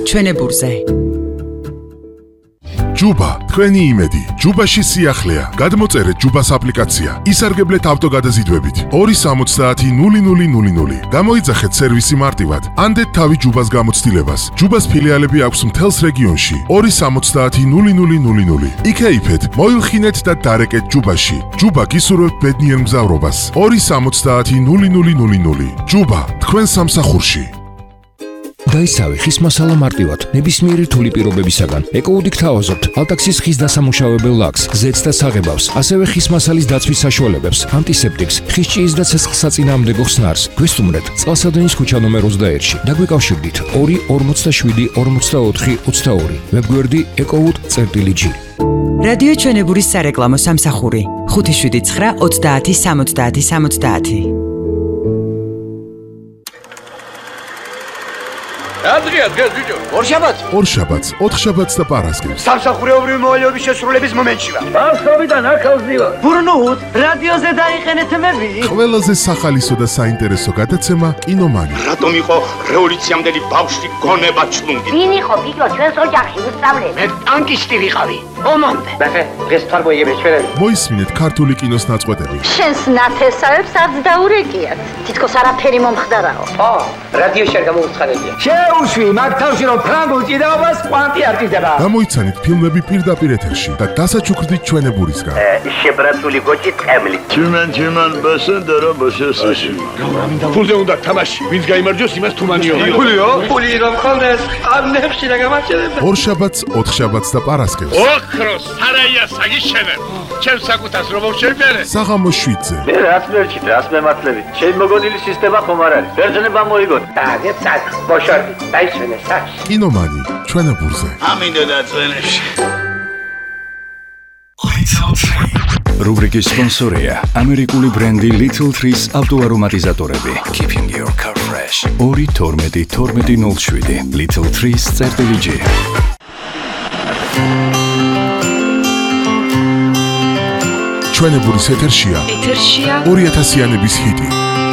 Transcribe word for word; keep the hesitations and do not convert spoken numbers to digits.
ჩვენებურზე. ჯუბა, თქვენი იმედი. ჯუბაში სიახლეა. გადმოწერეთ ჯუბას აპლიკაცია. ისარგებლეთ ავტოგადაზიდვებით. ორი სამოცდაათი ნული ნული ნული ნული. გამოიძახეთ სერვისი მარტივად. ანდეთ თავი ჯუბას გამოცდილებას. ჯუბას ფილიალები აქვს მთელს რეგიონში. ორი სამოცდაათი ნული ნული ნული ნული. იქეიფეთ, მოილხინეთ და დარეკეთ ჯუბაში. ჯუბა გისურვებთ ბედნიერ მგზავრობას. ორი სამოცდაათი ნული ნული ნული ნული. ჯუბა, თქვენ სამსახურში. დაისავე ხის მასალა მარტივად, ნებისმიერი რთული პირობებისაგან. ეკოუდი გთავაზობთ ალტაქსის ხის დასამუშავებელ ლაქს, ზეთს და საღებავს, ასევე ხის მასალის დაცვის საშუალებებს, ანტისეპტიკს, ხის ჭიის და ცეცხლსაწინააღმდეგო ხსნარს. გვესტუმრეთ წყალსადენის ქუჩა ნომერ ოცდაერთში. დაგვიკავშირდით ორი ორმოცდაშვიდი ორმოცდაოთხი ოცდაორი. ვებგვერდი ეკოუდი.წერტილი.ჯი. რადიო ჩვენებურის სარეკლამო სამსახური ხუთი შვიდი ცხრა ოცდაათი სამოცდაათი სამოცდაათი. Adria, adria, Giulio. ორშაბათს? ორშაბათს, ოთხშაბათს და პარასკევს. სამსახურეობრივი მოვალეობის შესრულების მომენტში ვარ. Ასხობიდან ახალზი ვარ. ბურნუთ, რადიოზე დაიყენეთ მები. ყველაზე სახალისო და საინტერესო გადაცემა კინომანი. რატომ იყო რევოლუციამდელი ბავშვი გონება ჩლუნგი? ვინ იყო ბიჭო ჩვენს ოჯახში უსწავლებელი? მე ტანკისტი ვიყავი. ომამდე. ბახე, დღეს თვარ მოიგებს ჩვენები. მოისმინეთ ქართული კინოს ნაწყვეტები. შენს ნათესავებს არც დაურეკიათ. თითქოს არაფერი მომხდარაო. ო, რადიოში არ გამოუცხადებია. შეუშვი, მაგ თავში რომ ფრანგულ ჭიდაობას კვანტი არ ჭირდება. გამოიცანით ფილმები პირდაპირ ეთერში და დასაჩუქრდით ჩვენებურისგან. შებრაცული გოჭი წემლი. Tümen tümen basındara başasın. ფულზე უნდა თამაში. ვინც გაიმარჯვოს, იმას თუმანიო. ფულიო? ფული რომ ხონდეს, ყანებში და გამაჩერებ. ორშაბათს, ოთხშაბათს და პარასკევს. ოქროს სარაია საგიშენებ. ჩემს საკუთას რომ მოვშევიარე. საღამოს შვიდზე. მე რაც მერჩით, რაც მემართლებით. ჩემი მოგონილი სისტემა ხომ არ არის. ბერძნება მოიგოთ. დაგეთ საკ, ბოშორდი, დაისვენე საკში. კინომანი, ჩვენებურზე. ამინდა დაწვენებში. რუბრიკის სპონსორია ამერიკული ბრენდი Little Trees ავტოარომატიზატორები. Keeping your car fresh. ორი თორმეტი თორმეტი ნული შვიდი. Little Trees.წერტილი.ჯი. ჩვენებურის ეთერშია. ეთერშია ორი ათასიანების ჰიტი.